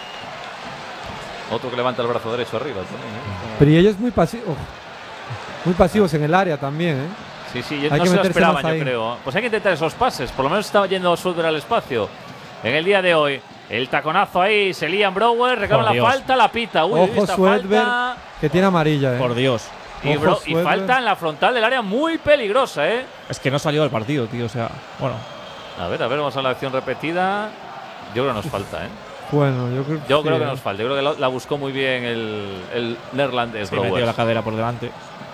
Otro que levanta el brazo derecho arriba también, Pero y ellos muy pasivos. Muy pasivos en el área también, Sí, sí, yo Hay no que se lo meterse esperaban, más yo ahí. creo. Pues hay que intentar esos pases. Por lo menos estaba yendo Suedberg al espacio. En el día de hoy, el taconazo ahí, se lían Brower, reclama Por la Dios. falta, la pita. Uy, Ojo, esta Suedberg, falta. Que tiene amarilla, Por Dios. Y, Ojo, y Suedberg. falta en la frontal del área muy peligrosa, Es que no salió del partido, tío. O sea, bueno. A ver, vamos a la acción repetida. Yo creo que nos falta, Bueno, yo creo, Yo sí, creo que nos falta. Yo creo que la buscó muy bien el neerlandés, Se metió Brower. la cadera por delante.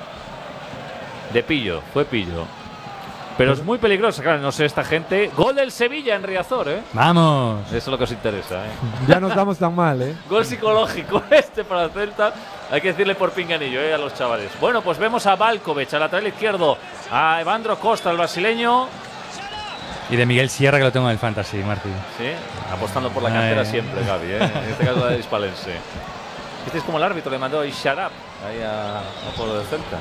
De pillo, fue pillo. Pero es muy peligrosa, claro, no sé esta gente. Gol del Sevilla en Riazor, ¡Vamos! Eso es lo que os interesa, Ya nos damos tan mal, Gol psicológico para el Celta. Hay que decirle por pinganillo a los chavales. Bueno, pues vemos a Valkovic, al lateral izquierdo, a Evandro Costa, el brasileño. Y de Miguel Sierra, que lo tengo en el Fantasy, Martín. Sí, apostando por la cantera Ay. siempre, Gaby. En este caso la de Hispalense. Este es como el árbitro le mandó a Isharab ahí a Pueblo del Celta.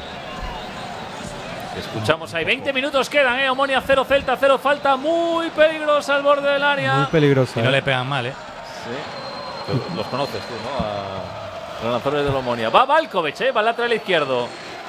Escuchamos ahí. 20 minutos quedan, Omonia 0, Celta 0. Falta muy peligrosa al borde del área. Muy peligrosa. Y no le pegan mal, Sí. Los conoces tú, ¿no? A los lanzadores del Omonia. Va Valkovic, va al lateral izquierdo.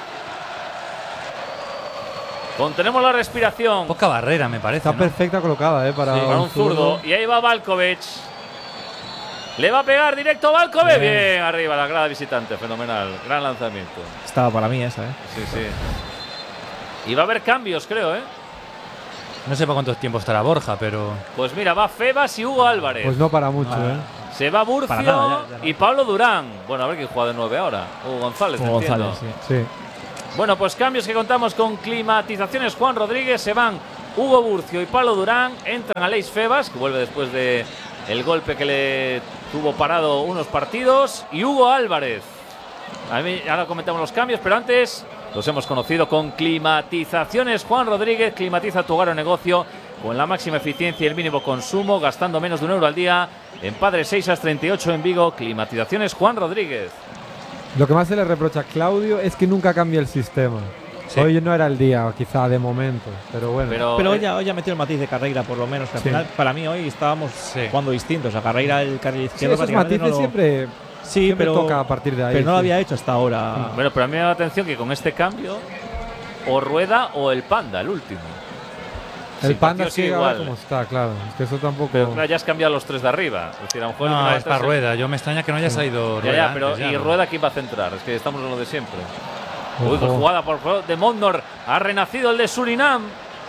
Contenemos la respiración. Poca barrera, me parece. Está ¿no? perfecta colocada, para, Sí, para un zurdo. Y ahí va Valkovic. Le va a pegar directo a Valkovic. Bien, arriba, la grada visitante. Fenomenal. Gran lanzamiento. Estaba para mí esa, Sí, sí. Y va a haber cambios, creo, No sé por cuánto tiempo estará Borja, pero. Pues mira, va Febas y Hugo Álvarez. Pues no para mucho, Se va Burcio Para nada, ya. y Pablo Durán. Bueno, a ver quién juega de 9 ahora. Hugo González, Hugo entiendo. González, sí. Sí. Bueno, pues cambios que contamos con climatizaciones. Juan Rodríguez, se van Hugo Burcio y Pablo Durán. Entran Aleix Febas, que vuelve después de el golpe que le tuvo parado unos partidos. Y Hugo Álvarez. Ahora comentamos los cambios, pero antes los hemos conocido con climatizaciones. Juan Rodríguez, climatiza tu hogar o negocio con la máxima eficiencia y el mínimo consumo, gastando menos de €1 al día. En Padre Seixas 38 en Vigo, climatizaciones Juan Rodríguez. Lo que más se le reprocha a Claudio es que nunca cambia el sistema. Sí. Hoy no era el día, quizá de momento, pero bueno. Pero hoy ya metió el matiz de Carreira, por lo menos. Que al Sí. final, para mí, hoy estábamos Sí. jugando distintos. A Carreira, el carril sí, izquierdo, esos prácticamente matices siempre, Sí, siempre pero toca a partir de ahí. Pero no lo sí. había hecho hasta ahora. Bueno, pero a mí me da la atención que con este cambio, o Rueda o el Panda, el último. El Sí, Panda partido sigue sigue ahora igual. como está, claro. Es que eso tampoco. Pero claro, ya has cambiado los 3 de arriba. Es decir, a lo mejor el No, final es para este Rueda. Yo me extraña que no haya salido Ya, Rueda. pero antes, ¿y ¿no? Rueda quién va a centrar? Es que estamos en lo de siempre. Uy, Ojo. pues jugada por favor de Mondor. Ha renacido el de Surinam.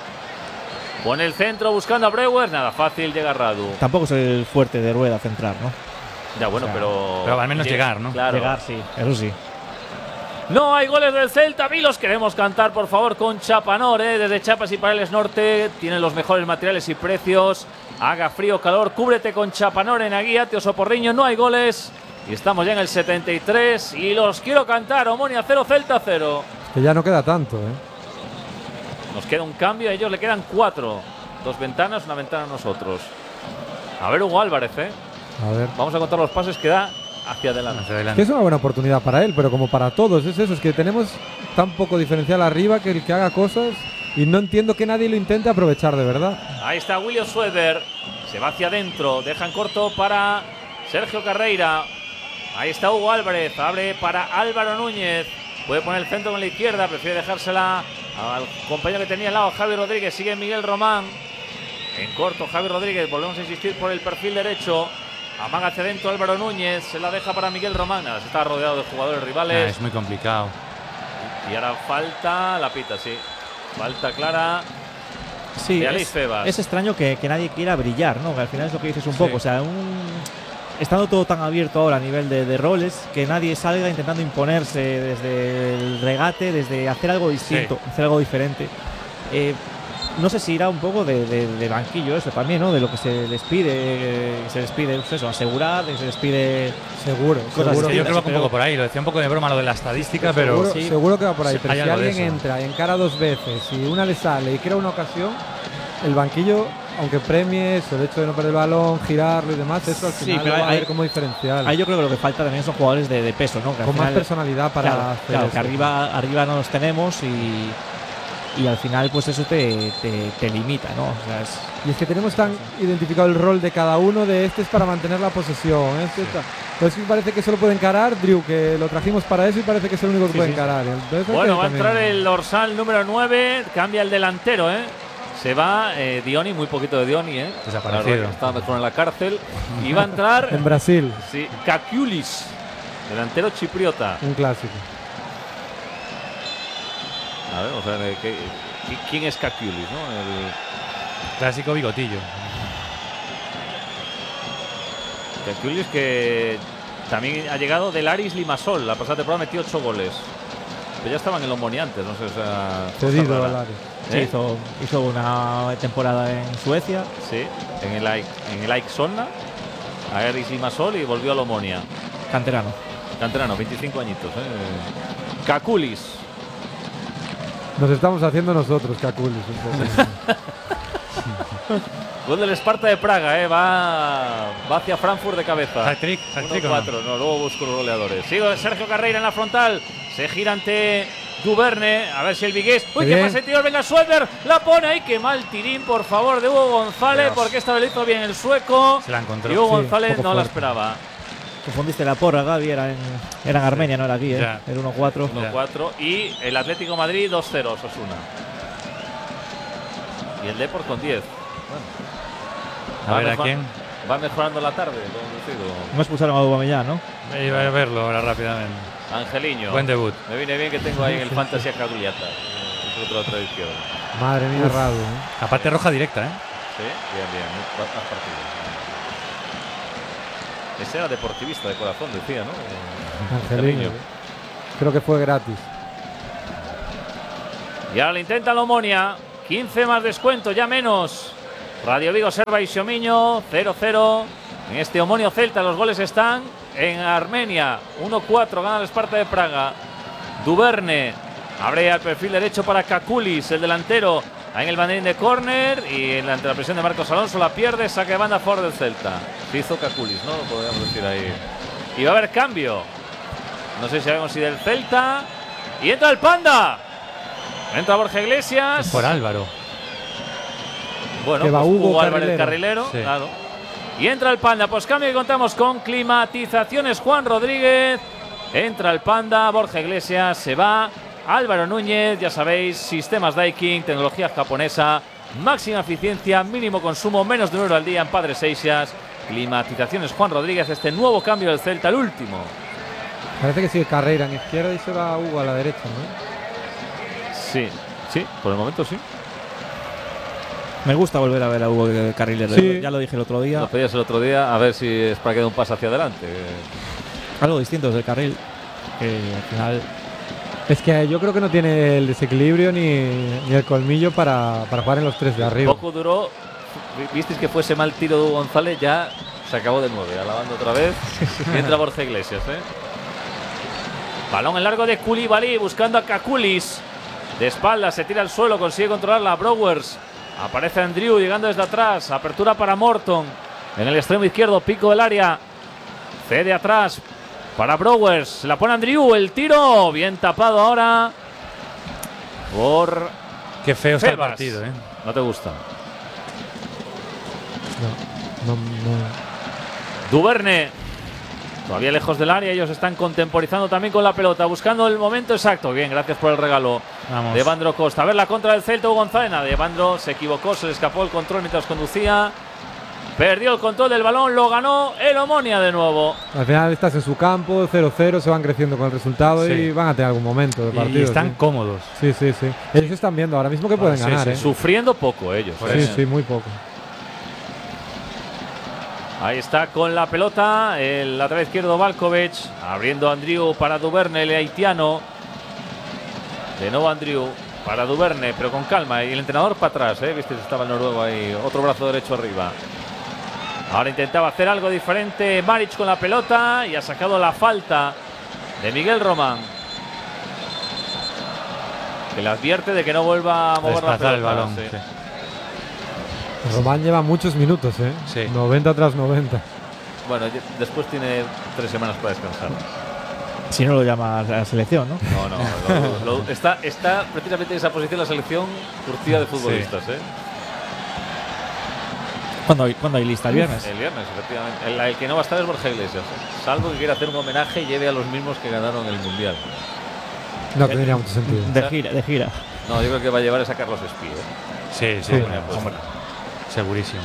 Pone el centro buscando a Breuer. Nada fácil, llega Radu. Tampoco es el fuerte de Rueda centrar, ¿no? Ya, bueno, O sea, pero al menos llegar, ¿no? Claro. Llegar, sí. Eso sí. No hay goles del Celta. Vilos queremos cantar, por favor, con Chapanor, desde Chiapas y Pareles Norte. Tienen los mejores materiales y precios. Haga frío o calor, cúbrete con Chapanor en Aguíate o Soporriño. No hay goles. Y estamos ya en el 73. Y los quiero cantar. Omonia 0, Celta 0. Que ya no queda tanto, ¿eh? Nos queda un cambio. A ellos le quedan 4. 2 ventanas, una ventana a nosotros. A ver, Hugo Álvarez, A ver. Vamos a contar los pases que da hacia adelante. Hacia Que adelante. es una buena oportunidad para él, pero como para todos, es eso, es que tenemos tan poco diferencial arriba que el que haga cosas y no entiendo que nadie lo intente aprovechar de verdad. Ahí está William Sueber. Se va hacia adentro. Dejan corto para Sergio Carreira. Ahí está Hugo Álvarez. Abre para Álvaro Núñez. Puede poner el centro con la izquierda. Prefiere dejársela al compañero que tenía al lado, Javi Rodríguez. Sigue Miguel Román. En corto, Javi Rodríguez. Volvemos a insistir por el perfil derecho. Amaga hacia adentro Álvaro Núñez. Se la deja para Miguel Román. Está rodeado de jugadores rivales. Es muy complicado. Y ahora falta la pita, sí. Falta clara. Sí, De Aleix Febas. es extraño que nadie quiera brillar, ¿no? Que al final es lo que dices un Sí. poco. O sea, estando todo tan abierto ahora a nivel de roles, que nadie salga intentando imponerse desde el regate, desde hacer algo distinto, hacer algo diferente. No sé si irá un poco de banquillo eso también, ¿no? De lo que se les pide, pues eso, asegurar, que se les pide Seguro, Cosas seguro. Sí, yo creo que va un pero- poco por ahí. Lo decía un poco de broma lo de la estadística, pero Seguro, sí. seguro que va por ahí. Sí, Pero hay si algo de alguien eso. entra, encara 2 veces y una le sale y crea una ocasión, el banquillo, aunque premies el hecho de no perder el balón, girarlo y demás, eso al Sí, final pero lo va a hay- ver como diferencial. Ahí yo creo que lo que falta también son jugadores de peso, ¿no? Que al con más final- personalidad para Claro, hacer claro, eso. que arriba no los tenemos y al final pues eso te limita, ¿no? O sea, Y es que tenemos tan identificado el rol de cada uno, de este es para mantener la posesión, este está. Entonces parece que solo puede encarar Drew, que lo trajimos para eso y parece que es el único que puede encarar. Entonces, hay Bueno, que va a también- entrar el dorsal número 9. Cambia el delantero, Se va Dioni, muy poquito de Dioni, Desaparecido. La verdad que estaba mejor en la cárcel. Y va a entrar En Brasil, sí, Kakiulis, delantero chipriota. un clásico. A ver, vamos a ver quién es Kakiulis, ¿no? clásico bigotillo. Kakiulis que también ha llegado del Aris Limassol. La pasada temporada metió 8 goles. Pero ya estaban en los Moni antes, no sé, o sea… cosa Cedido rara. al área. sí, ¿Eh? hizo una temporada en Suecia. Sí, en el AIK Solna, a Aris Limassol y volvió a Lomonia. Canterano. Canterano, 25 añitos. Kakulis. Nos estamos haciendo nosotros, Kakulis, un poco. Gol del Esparta de Praga, va hacia Frankfurt de cabeza. Hat-trick, hat-trick, ¿o no? 1-4, no, luego busco los goleadores. Sigo Sergio Carreira en la frontal, se gira ante Duverne, a ver si el Vigués. ¡Uy, Qué qué bien. pase, tío! Venga, Sueber, la pone ahí, qué mal tirín, por favor, de Hugo González, Dios. porque esta vez lo hizo bien el sueco. Se la encontró. Y Hugo Sí, González poco no la fuerte. esperaba. Confundiste la porra, Gaby, era en Armenia, no era aquí, Ya. el 1-4. 1-4 y el Atlético Madrid 2-0, Osasuna. Y el Depor con 10. A ver a mejor- quién. Va mejorando la tarde, conducido. No expulsaron a Aubameyang, ¿no? Iba a verlo ahora rápidamente. Angeliño. Buen debut. Me viene bien que tengo ahí en el Fantasy a Cagliata. Es otra tradición. Madre mía, Radu. Aparte roja directa, ¿eh? Sí, bien, bien. Más partidos. Ese era deportivista de corazón, decía, ¿no? Angelino. Creo que fue gratis. Y ahora lo intenta el Omonia. 15 más descuento, ya menos. Radio Vigo Serva y Xomiño 0-0. En este Omonio Celta los goles están en Armenia. 1-4 gana el Sparta de Praga. Duverne abre al perfil derecho para Kakulis, el delantero. Ahí en el banderín de córner y ante la presión de Marcos Alonso la pierde, saque de banda a favor del Celta. Se hizo Kakulis, ¿no? Lo podríamos decir ahí. Y va a haber cambio. No sé si sabemos si del Celta. Y entra el Panda. Entra Borja Iglesias. Por Álvaro. Bueno, que va pues Hugo Hugo Álvarez Carrilero. Carrilero, Sí. claro. Y entra el Panda, pues cambio y contamos con climatizaciones Juan Rodríguez. Entra el Panda, Borja Iglesias, se va Álvaro Núñez, ya sabéis, sistemas Daikin, tecnología japonesa, máxima eficiencia, mínimo consumo, menos de €1 al día en Padre Seixas. Climatizaciones Juan Rodríguez, este nuevo cambio del Celta, el último. Parece que sigue Carreira en izquierda y se va Hugo a la derecha, ¿no? Sí, sí, por el momento sí. Me gusta volver a ver a Hugo Carrilero. Sí. Ya lo dije el otro día. Lo pedías el otro día, a ver si es para que dé un paso hacia adelante. Algo distinto desde el carril. Que al final. Es que yo creo que no tiene el desequilibrio ni el colmillo para jugar en los tres de arriba. Poco duró, visteis que fuese mal tiro de Hugo González, ya se acabó de 9, alabando otra vez. Y entra Borja Iglesias, Balón en largo de Koulibaly buscando a Kakulis. De espaldas, se tira al suelo, consigue controlar a Browers. Aparece Andrew llegando desde atrás. Apertura para Morton. En el extremo izquierdo, pico del área. Cede atrás para Browers. Se la pone Andrew. El tiro. Bien tapado ahora por Qué feo está el Febas. partido, ¿No te gusta? No. Duverne. Todavía lejos del área. Ellos están contemporizando también con la pelota. Buscando el momento exacto. Bien, gracias por el regalo. Vamos. De Evandro Costa. A ver la contra del Celta, Hugo González. Nada, Evandro se equivocó, se le escapó el control mientras conducía. Perdió el control del balón, lo ganó el Omonia de nuevo. Al final estás en su campo, 0-0, se van creciendo con el resultado Sí. y van a tener algún momento de partido. Y están sí. cómodos. Sí. Ellos están viendo ahora mismo que pueden sí, ganar, sí. ¿eh? Sufriendo poco ellos. Por Sí, eso. sí, muy poco. Ahí está con la pelota el lateral izquierdo Valkovic. Abriendo Andrew para Duverne, el haitiano. De nuevo Andrew para Duverne, pero con calma. Y el entrenador para atrás, viste, estaba el noruego ahí. Otro brazo derecho arriba. Ahora intentaba hacer algo diferente Maric con la pelota y ha sacado la falta de Miguel Román. Que le advierte de que no vuelva a mover la Desplazar pelota. el balón. Sí. Sí. Román lleva muchos minutos, ¿eh? Sí. 90 tras 90. Bueno, después tiene 3 semanas para descansar. Si no lo llama a la selección, ¿no? No. Está precisamente en esa posición la selección curtida de futbolistas. ¿Cuándo hay lista? ¿El viernes? El viernes, efectivamente. El que no va a estar es Borja Iglesias. Salvo que quiera hacer un homenaje y lleve a los mismos que ganaron el Mundial. No tendría mucho sentido. De gira. No, yo creo que va a llevar es a Carlos Espí. Sí, Sí. hombre. Segurísimo.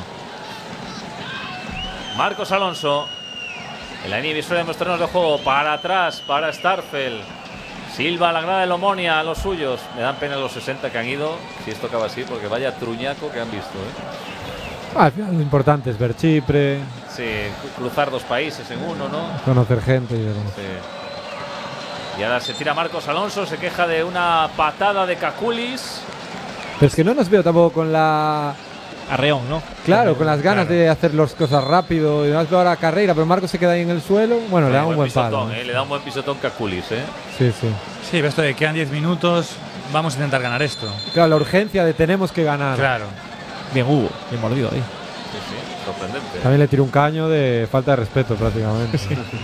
Marcos Alonso. En la línea visual de los terrenos de juego. Para atrás, para Starfel. Silva a la grada del Omonia, a los suyos. Me dan pena los 60 que han ido. Si esto acaba así, porque vaya truñaco que han visto. Al final lo importante es ver Chipre, Sí, cruzar 2 países en uno, ¿no? conocer gente y demás. Sí. Y ahora se tira Marcos Alonso, se queja de una patada de Kakulis. Pero es que no nos veo tampoco con la... Arreón, ¿no? Claro, con las ganas Claro. de hacer las cosas rápido. Y además veo ahora Carreira, pero Marcos se queda ahí en el suelo. Bueno, le da un buen palo. pisotón, le da un buen pisotón Kakulis, Sí. Sí, esto de quedan 10 minutos, vamos a intentar ganar esto. Claro, la urgencia de tenemos que ganar. Claro. Bien Hugo, bien mordido ahí. Sí, sorprendente. También le tiró un caño de falta de respeto prácticamente.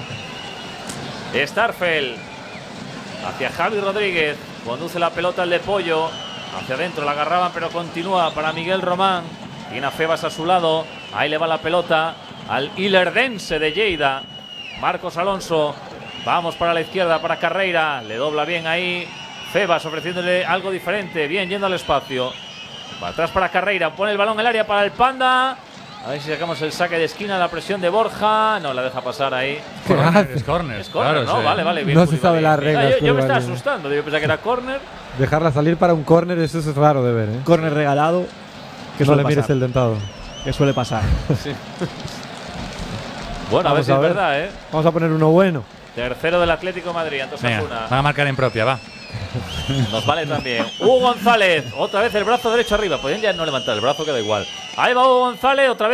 Starfel hacia Javi Rodríguez, conduce la pelota al de Pollo, hacia adentro la agarraban pero continúa para Miguel Román, tiene a Febas a su lado, ahí le va la pelota al Ilerdense de Lleida, Marcos Alonso, vamos para la izquierda para Carreira, le dobla bien ahí, Febas ofreciéndole algo diferente, bien yendo al espacio, para atrás para Carreira, pone el balón en el área para el Panda. A ver si sacamos el saque de esquina, la presión de Borja. No, la deja pasar ahí. ¿Qué hace? Es córner. Es córner, claro, ¿no? sí. Vale. Bien, No se sabe las reglas, Yo me estaba Koulibaly. asustando. Yo pensaba que era córner. Dejarla salir para un córner, eso es raro de ver, ¿eh? Córner regalado. Que No suele le mires pasar. el dentado. Que suele pasar. Bueno, a ver Vamos si a es ver. verdad, ¿eh? Vamos a poner uno bueno. Tercero del Atlético de Madrid, ante Venga, Osasuna. van a marcar en propia, va. Nos vale también. Hugo González, otra vez el brazo derecho arriba. Podrían ya no levantar el brazo, queda igual. Ahí va Hugo González, otra vez.